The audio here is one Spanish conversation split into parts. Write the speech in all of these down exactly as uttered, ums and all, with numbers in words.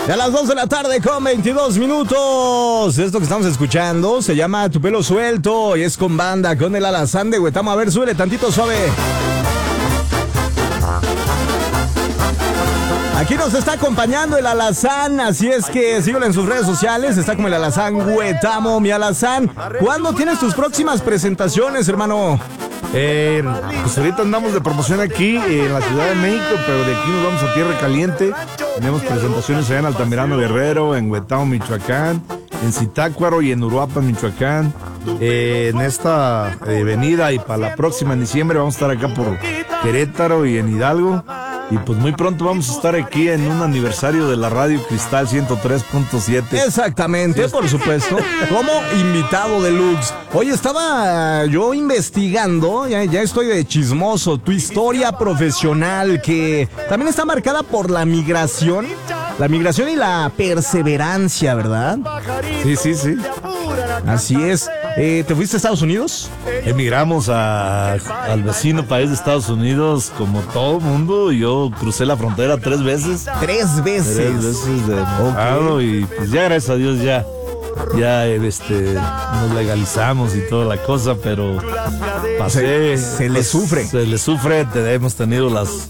Y a las dos de la tarde con veintidós minutos. Esto que estamos escuchando se llama Tu Pelo Suelto y es con banda, con el Alazán de Huetamo. A ver, súbele tantito suave. Aquí nos está acompañando el Alazán, así es que síguelo en sus redes sociales. Está como el Alazán Huetamo, mi Alazán. ¿Cuándo tienes tus próximas presentaciones, hermano? Eh, pues ahorita andamos de promoción aquí en la Ciudad de México, pero de aquí nos vamos a Tierra Caliente. Tenemos presentaciones allá en Altamirano Guerrero, en Huetamo, Michoacán, en Zitácuaro y en Uruapan, Michoacán. Eh, en esta eh, avenida y para la próxima en diciembre vamos a estar acá por Querétaro y en Hidalgo. Y pues muy pronto vamos a estar aquí en un aniversario de la Radio Cristal ciento tres punto siete. Exactamente, sí, por supuesto, como invitado deluxe. Hoy estaba yo investigando, ya, ya estoy de chismoso, tu historia profesional que también está marcada por la migración. La migración y la perseverancia, ¿verdad? Sí, sí, sí. Así es. Eh, ¿Te fuiste a Estados Unidos? Emigramos a, al vecino país de Estados Unidos, como todo mundo. Yo crucé la frontera tres veces. Tres veces. Tres veces de mojado, okay. Y pues ya gracias a Dios ya, ya este, nos legalizamos y toda la cosa, pero pasé. Se, se le sufre. Se le sufre, te, hemos tenido las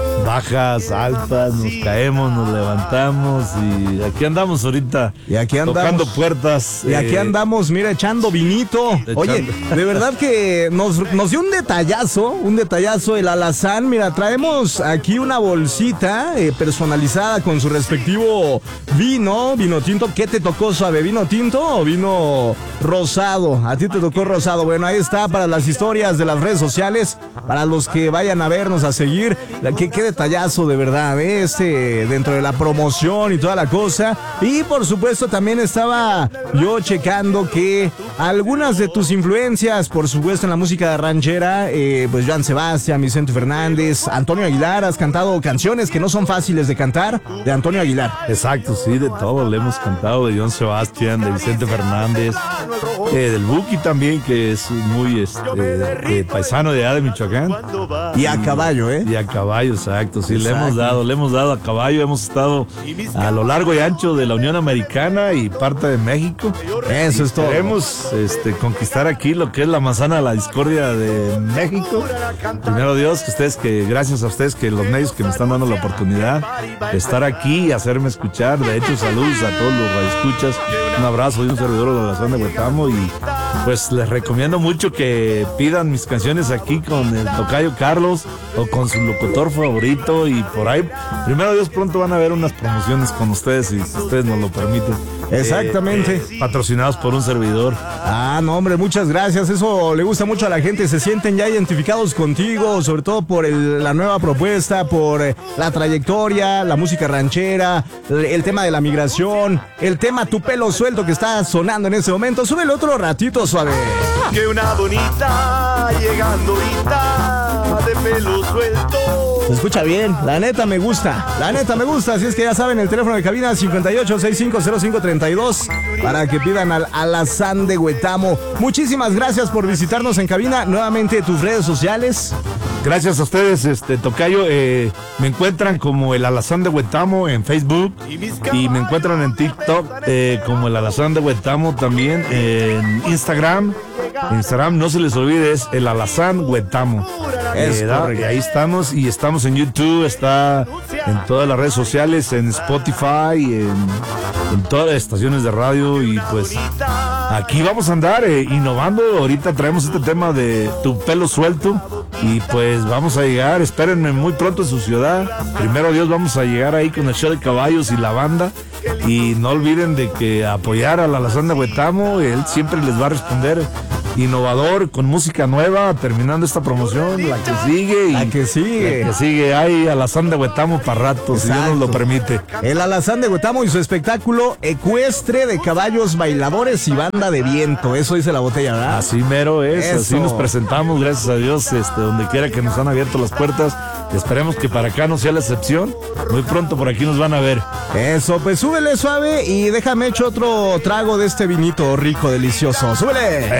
bajas, altas, nos caemos, nos levantamos y aquí andamos ahorita. Y aquí andamos tocando puertas. Y aquí eh, andamos, mira, echando vinito. Echando. Oye, de verdad que nos, nos dio un detallazo, un detallazo el Alazán. Mira, traemos aquí una bolsita eh, personalizada con su respectivo vino, vino tinto. ¿Qué te tocó, suave? ¿Vino tinto o vino rosado? A ti te tocó rosado. Bueno, ahí está para las historias de las redes sociales, para los que vayan a vernos, a seguir. ¿Qué, qué detallazo de verdad, ¿eh? Este, dentro de la promoción y toda la cosa. Y por supuesto también estaba yo checando que algunas de tus influencias, por supuesto en la música ranchera, eh, pues Joan Sebastián, Vicente Fernández, Antonio Aguilar, has cantado canciones que no son fáciles de cantar, de Antonio Aguilar. Exacto, sí, de todo, le hemos cantado, de Joan Sebastián, de Vicente Fernández, eh, del Buki también, que es muy este, eh, paisano de allá de Michoacán. Y a caballo, ¿eh? Y a caballo, exacto, sí, Exacto. le hemos dado, le hemos dado a caballo, hemos estado a lo largo y ancho de la Unión Americana y parte de México. Eso es todo. Queremos este, conquistar aquí lo que es la manzana de la discordia de México. Primero Dios, que ustedes, que gracias a ustedes, que los medios que me están dando la oportunidad de estar aquí y hacerme escuchar. De hecho, saludos a todos los radioescuchas. Un abrazo y un servidor de la zona de Huetamo y pues les recomiendo mucho que pidan mis canciones aquí con el tocayo Carlos o con su locutor favorito y por ahí, primero Dios, pronto van a ver unas promociones con ustedes si ustedes nos lo permiten. Exactamente. Eh, eh, patrocinados por un servidor. Ah, no, hombre, muchas gracias. Eso le gusta mucho a la gente. Se sienten ya identificados contigo, sobre todo por el, la nueva propuesta, por eh, la trayectoria, la música ranchera, el, el tema de la migración, el tema Tu Pelo Suelto que está sonando en ese momento. Súbele otro ratito, suave. Que una bonita llegando ahorita de pelo suelto. Se escucha bien, la neta me gusta, la neta me gusta, así es que ya saben, el teléfono de cabina cincuenta y ocho, sesenta y cinco, cero cinco treinta y dos para que pidan al Alazán de Huetamo. Muchísimas gracias por visitarnos en cabina, nuevamente tus redes sociales. Gracias a ustedes, este tocayo, eh, me encuentran como el Alazán de Huetamo en Facebook y me encuentran en TikTok eh, como el Alazán de Huetamo también, eh, en Instagram. Instagram, no se les olvide, es el Alazán Huetamo. Eh, da, y ahí estamos, y estamos en YouTube, está en todas las redes sociales, en Spotify, en, en todas las estaciones de radio, y pues aquí vamos a andar eh, innovando. Ahorita traemos este tema de Tu Pelo Suelto y pues vamos a llegar, espérenme muy pronto en su ciudad. Primero Dios, vamos a llegar ahí con el show de caballos y la banda. Y no olviden de que apoyar a la Alazán de Huetamo, él siempre les va a responder innovador, con música nueva, terminando esta promoción, la que sigue. Y la que sigue. La que sigue, hay Alazán de Huetamo para rato, si Dios nos lo permite. El Alazán de Huetamo y su espectáculo ecuestre de caballos bailadores y banda de viento. Eso dice la botella, ¿verdad? Así mero es, Eso. Así nos presentamos, gracias a Dios, este, donde quiera que nos han abierto las puertas. Esperemos que para acá no sea la excepción. Muy pronto por aquí nos van a ver. Eso, pues súbele suave y déjame hecho otro trago de este vinito rico, delicioso. ¡Súbele!